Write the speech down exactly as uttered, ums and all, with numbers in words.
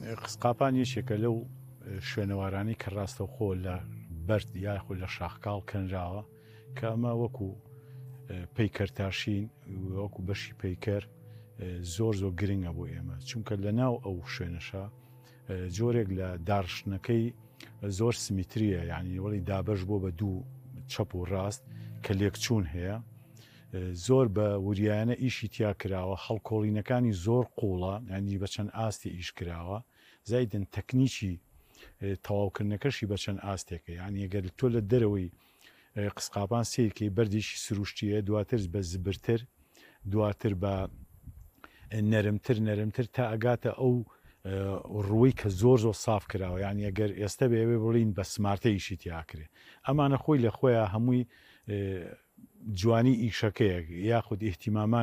قسقاپان یەکێکە لەو شوێنەوارانی کە ڕاستەوخۆ لە بەرد یاخۆ لە شاخکاڵ کەنراوە کە ئەمە وەکو پەیکەرتاشین وەکو بەشی پەیکەر زۆر زۆر گرنگە بۆ ئێمە چونکە لە ناو ئەو شوێنەشە جۆرێک لە داڕشنەکەی زۆر سمیتریە یعنی وەڵی دابەش بۆ بە دوو چەپ و ڕاست کە لێکچوون هەیە زۆر بە وریانە ئیشی تیا کراوە هەڵکۆڵینەکانی زۆر قوڵە ینی بە چەند ئاستی ئیش کراوە زایدن تەکنیکی تەواوکردنەکەشی بە چەند ئاستێکە یعنی ئەگەر تۆ لە دەرەوەی قسقاپان سیرکەی بەردێکی سروشتیە دواتر بە زبرتر دواتر بە نەرمتر نەرمتر تا ئەگاتە ئەو ڕووی کە زۆر زۆر ساف کراوە یعنی ئەگەر ئێستا بێوێ بڵین بە سمارتە ئیشی تیاکرێ ئەمانە خۆی لە خۆیان هەمووی جوانی ئیشەکەیەک یاخود ئیحتیمامان